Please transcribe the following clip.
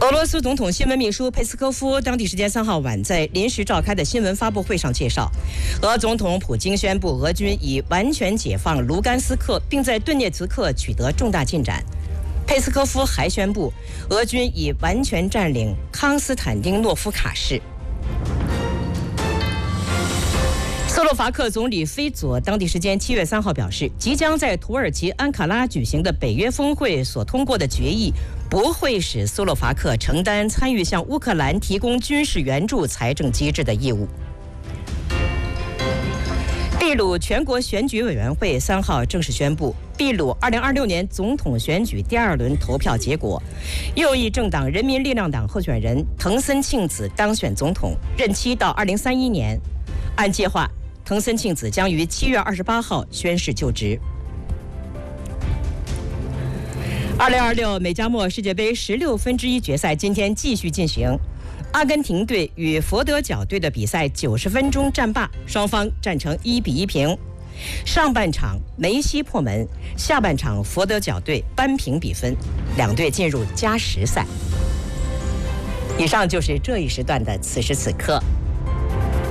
俄罗斯总统新闻秘书佩斯科夫当地时间3号晚在临时召开的新闻发布会上介绍，俄总统普京宣布俄军已完全解放卢甘斯克，并在顿涅茨克取得重大进展。佩斯科夫还宣布，俄军已完全占领康斯坦丁诺夫卡市。斯洛伐克总理菲佐当地时间7月3号表示，即将在土耳其安卡拉举行的北约峰会所通过的决议不会使斯洛伐克承担参与向乌克兰提供军事援助财政机制的义务。秘鲁全国选举委员会3号正式宣布，秘鲁2026年总统选举第2轮投票结果，右翼政党人民力量党候选人藤森庆子当选总统，任期到2031年。按计划，藤森庆子将于7月28号宣誓就职。2026美加墨世界杯16分之一决赛今天继续进行，阿根廷队与佛得角队的比赛90分钟战罢，双方战成1-1平。上半场梅西破门，下半场佛得角队扳平比分，两队进入加时赛。以上就是这一时段的此时此刻。